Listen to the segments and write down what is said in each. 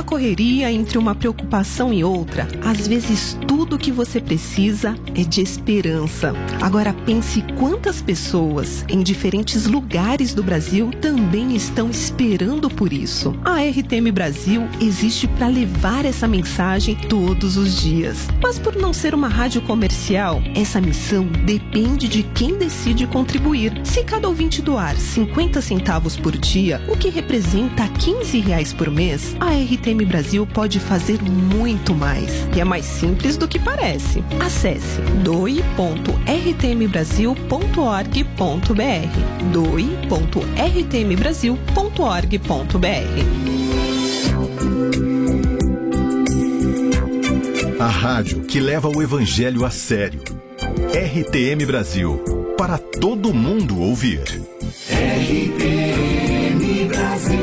correria, entre uma preocupação e outra, às vezes tudo que você precisa é de esperança. Agora pense quantas pessoas em diferentes lugares do Brasil também estão esperando por isso. A RTM Brasil existe para levar essa mensagem todos os dias. Mas por não ser uma rádio comercial, essa missão depende de quem decide contribuir. Se cada ouvinte doar 50 centavos por dia, o que representa R$15 por mês, a RTM Brasil pode fazer muito mais. E é mais simples do que parece. Acesse doe.rtmbrasil.org.br doe.rtmbrasil.org.br. A rádio que leva o evangelho a sério. RTM Brasil, para todo mundo ouvir. RTM Brasil.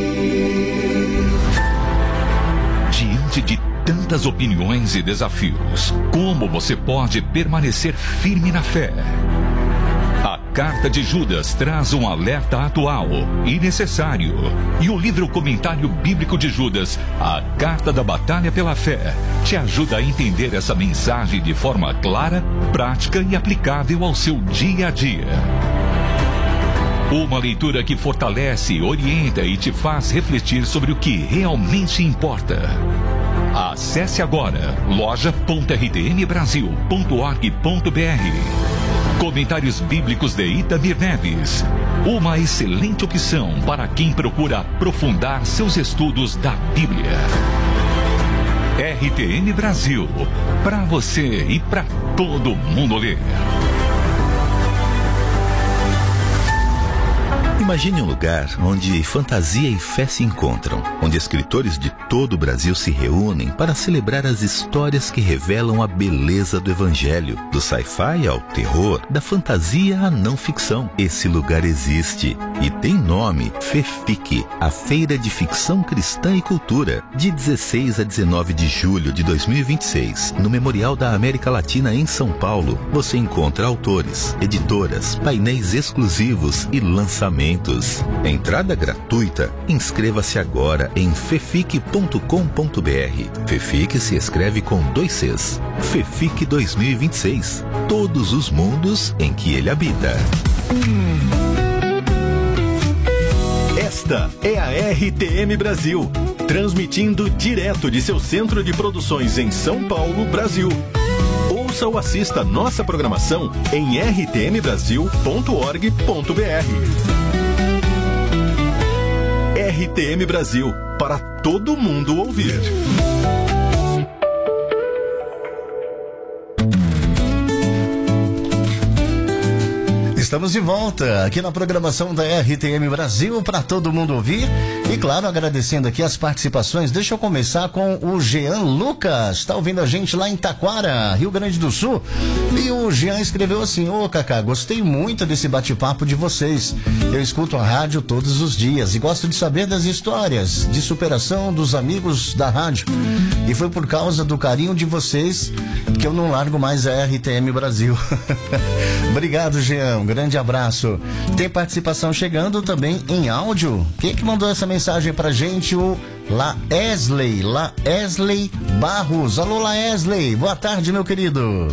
Diante de tantas opiniões e desafios, como você pode permanecer firme na fé? A Carta de Judas traz um alerta atual e necessário. E o livro Comentário Bíblico de Judas, a Carta da Batalha pela Fé, te ajuda a entender essa mensagem de forma clara, prática e aplicável ao seu dia a dia. Uma leitura que fortalece, orienta e te faz refletir sobre o que realmente importa. Acesse agora loja.rtmbrasil.org.br. Comentários Bíblicos de Itamir Neves. Uma excelente opção para quem procura aprofundar seus estudos da Bíblia. RTM Brasil, para você e para todo mundo ler. Imagine um lugar onde fantasia e fé se encontram, onde escritores de todo o Brasil se reúnem para celebrar as histórias que revelam a beleza do Evangelho, do sci-fi ao terror, da fantasia à não ficção. Esse lugar existe e tem nome: FEFIC, a Feira de Ficção Cristã e Cultura, de 16 a 19 de julho de 2026, no Memorial da América Latina em São Paulo. Você encontra autores, editoras, painéis exclusivos e lançamentos. Entrada gratuita. Inscreva-se agora em fefic.com.br. FEFIC se escreve com 2 Cs. FEFIC 2026. Todos os mundos em que ele habita. Esta é a RTM Brasil, transmitindo direto de seu centro de produções em São Paulo, Brasil. Ouça ou assista nossa programação em rtmbrasil.org.br. RTM Brasil, para todo mundo ouvir. Estamos de volta aqui na programação da RTM Brasil para todo mundo ouvir. E claro, agradecendo aqui as participações. Deixa eu começar com o Jean Lucas. Está ouvindo a gente lá em Taquara, Rio Grande do Sul. E o Jean escreveu assim: ô Cacá, gostei muito desse bate-papo de vocês. Eu escuto a rádio todos os dias e gosto de saber das histórias de superação dos amigos da rádio. E foi por causa do carinho de vocês que eu não largo mais a RTM Brasil. Obrigado, Jean. Um grande abraço. Tem participação chegando também em áudio. Quem que mandou essa mensagem pra gente? O Laesley Barros. Alô, Laesley. Boa tarde, meu querido.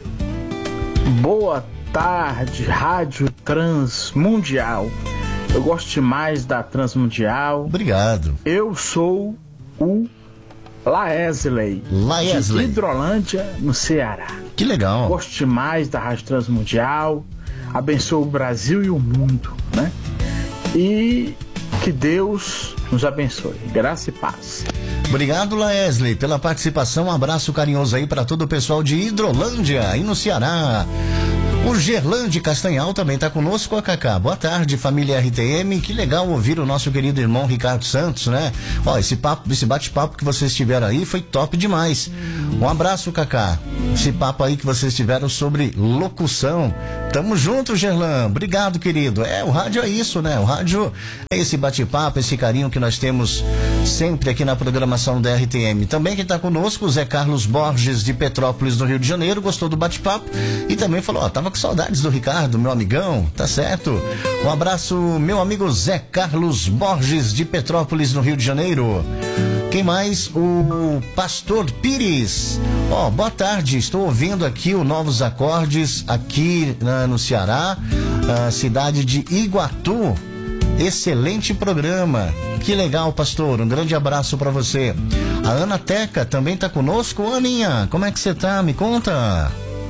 Boa tarde, Rádio Transmundial. Eu gosto demais da Transmundial. Obrigado. Eu sou o Laesley, de Hidrolândia, no Ceará. Que legal. Gosto demais da Rádio Transmundial. Abençoa o Brasil e o mundo, né? E que Deus nos abençoe. Graça e paz. Obrigado, Laesley, pela participação. Um abraço carinhoso aí para todo o pessoal de Hidrolândia, aí no Ceará. O Gerlande Castanhal também está conosco, a Cacá. Boa tarde, família RTM. Que legal ouvir o nosso querido irmão Ricardo Santos, né? Ó, esse bate-papo que vocês tiveram aí foi top demais. Um abraço, Cacá. Esse papo aí que vocês tiveram sobre locução. Tamo junto, Gerlan. Obrigado, querido. O rádio é isso, né? O rádio é esse bate-papo, esse carinho que nós temos sempre aqui na programação da RTM. Também quem tá conosco, o Zé Carlos Borges, de Petrópolis, no Rio de Janeiro, gostou do bate-papo e também falou, ó, tava com saudades do Ricardo, meu amigão, tá certo? Um abraço, meu amigo Zé Carlos Borges, de Petrópolis, no Rio de Janeiro. Quem mais? O Pastor Pires. Boa tarde, estou ouvindo aqui o Novos Acordes aqui no Ceará, cidade de Iguatu. Excelente programa. Que legal, pastor. Um grande abraço para você. A Ana Teca também está conosco. Aninha, como é que você tá? Me conta.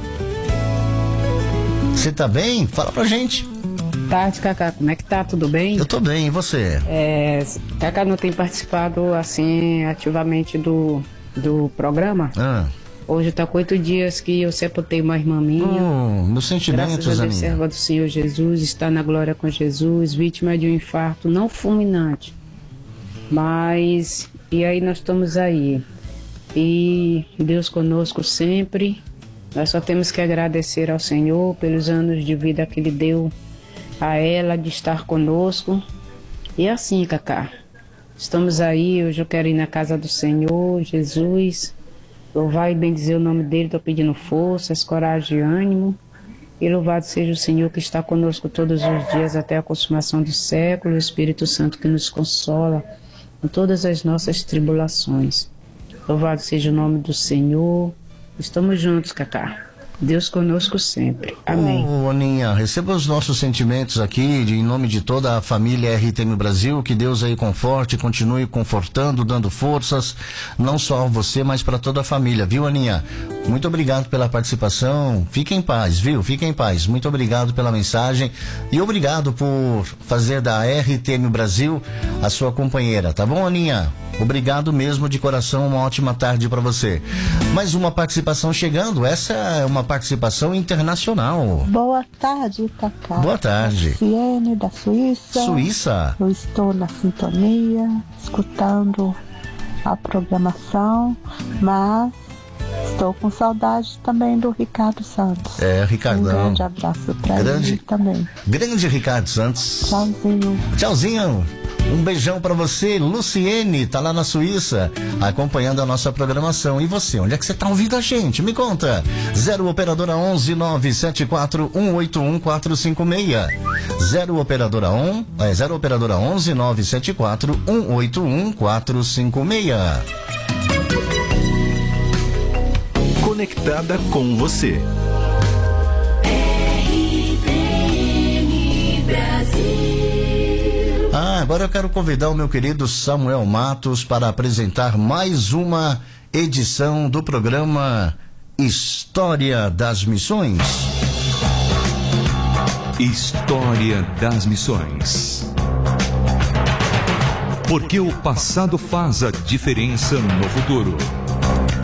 Você tá bem? Fala pra gente. Boa tarde, Cacá. Como é que tá? Tudo bem? Eu tô bem, e você? Cacá não tem participado, assim, ativamente do programa. Hoje tá com 8 dias que eu sepultei uma irmã minha. Meus sentimentos, Aninha. Aninha. Serva do Senhor Jesus, está na glória com Jesus, vítima de um infarto não fulminante. Mas, e aí nós estamos aí. E Deus conosco sempre. Nós só temos que agradecer ao Senhor pelos anos de vida que Ele deu a ela, de estar conosco. E assim, Cacá, estamos aí. Hoje eu quero ir na casa do Senhor Jesus, louvar e bendizer o nome dele. Estou pedindo forças, coragem e ânimo. E louvado seja o Senhor que está conosco todos os dias até a consumação do século, o Espírito Santo que nos consola em todas as nossas tribulações. Louvado seja o nome do Senhor. Estamos juntos, Cacá. Deus conosco sempre. Amém. Aninha, receba os nossos sentimentos aqui, em nome de toda a família RTM Brasil. Que Deus aí conforte, continue confortando, dando forças, não só a você, mas para toda a família, viu, Aninha? Muito obrigado pela participação. Fique em paz, viu? Fique em paz. Muito obrigado pela mensagem e obrigado por fazer da RTM Brasil a sua companheira, tá bom, Aninha? Obrigado mesmo de coração, uma ótima tarde para você. Mais uma participação chegando, essa é uma participação internacional. Boa tarde, Cacá. Boa tarde. Ciene, da Suíça. Suíça. Eu estou na sintonia, escutando a programação, mas estou com saudade também do Ricardo Santos. Ricardão. Um grande abraço para ele também. Grande Ricardo Santos. Tchauzinho. Tchauzinho. Um beijão pra você, Luciene, tá lá na Suíça, acompanhando a nossa programação. E você, onde é que você tá ouvindo a gente? Me conta. 0 operadora 11 974 181 456. 0 operadora 11 974 181 456. Conectada com você. Agora eu quero convidar o meu querido Samuel Matos para apresentar mais uma edição do programa História das Missões. História das Missões. Porque o passado faz a diferença no futuro.